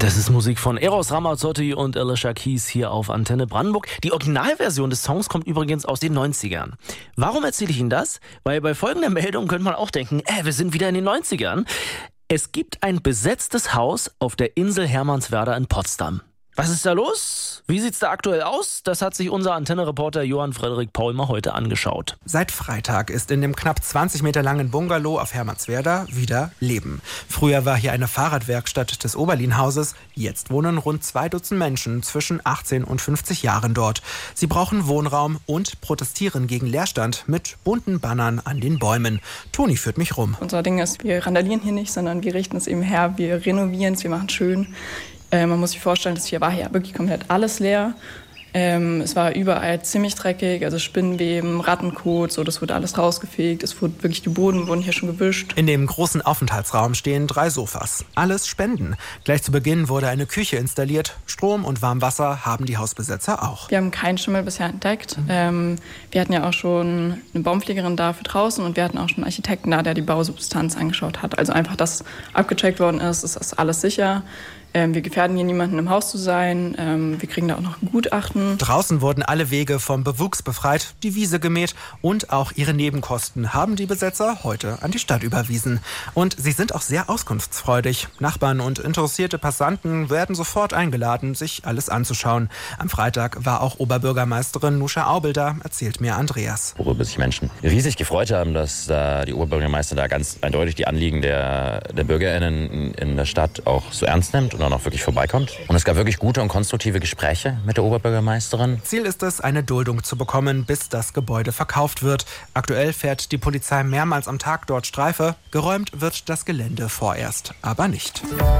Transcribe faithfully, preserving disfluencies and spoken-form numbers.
Das ist Musik von Eros Ramazzotti und Alicia Keys hier auf Antenne Brandenburg. Die Originalversion des Songs kommt übrigens aus den neunzigern. Warum erzähle ich Ihnen das? Weil bei folgender Meldung könnte man auch denken, äh, wir sind wieder in den neunzigern. Es gibt ein besetztes Haus auf der Insel Hermannswerder in Potsdam. Was ist da los? Wie sieht's da aktuell aus? Das hat sich unser Antenne-Reporter Johann Frederik Paulmer heute angeschaut. Seit Freitag ist in dem knapp zwanzig Meter langen Bungalow auf Hermannswerder wieder Leben. Früher war hier eine Fahrradwerkstatt des Oberlin-Hauses. Jetzt wohnen rund zwei Dutzend Menschen zwischen achtzehn und fünfzig Jahren dort. Sie brauchen Wohnraum und protestieren gegen Leerstand mit bunten Bannern an den Bäumen. Toni führt mich rum. Unser Ding ist, wir randalieren hier nicht, sondern wir richten es eben her, wir renovieren es, wir machen es schön. Äh, man muss sich vorstellen, das hier war hier wirklich komplett alles leer. Ähm, es war überall ziemlich dreckig, also Spinnenweben, Rattenkot, so, das wurde alles rausgefegt. Es wurde wirklich, die Boden wurden hier schon gewischt. In dem großen Aufenthaltsraum stehen drei Sofas. Alles Spenden. Gleich zu Beginn wurde eine Küche installiert. Strom und Warmwasser haben die Hausbesetzer auch. Wir haben keinen Schimmel bisher entdeckt. Mhm. Ähm, wir hatten ja auch schon eine Baumpflegerin da für draußen und wir hatten auch schon einen Architekten da, der die Bausubstanz angeschaut hat. Also einfach, dass abgecheckt worden ist, ist das alles sicher. Ähm, wir gefährden hier niemanden im Haus zu sein. Ähm, wir kriegen da auch noch ein Gutachten. Draußen wurden alle Wege vom Bewuchs befreit, die Wiese gemäht und auch ihre Nebenkosten haben die Besetzer heute an die Stadt überwiesen. Und sie sind auch sehr auskunftsfreudig. Nachbarn und interessierte Passanten werden sofort eingeladen, sich alles anzuschauen. Am Freitag war auch Oberbürgermeisterin Nuscha Aubel da, erzählt mir Andreas. Worüber sich Menschen riesig gefreut haben, dass äh, die Oberbürgermeisterin da ganz eindeutig die Anliegen der, der BürgerInnen in, in der Stadt auch so ernst nimmt und dann auch wirklich vorbeikommt. Und es gab wirklich gute und konstruktive Gespräche mit der Oberbürgermeisterin. Ziel ist es, eine Duldung zu bekommen, bis das Gebäude verkauft wird. Aktuell fährt die Polizei mehrmals am Tag dort Streife. Geräumt wird das Gelände vorerst aber nicht.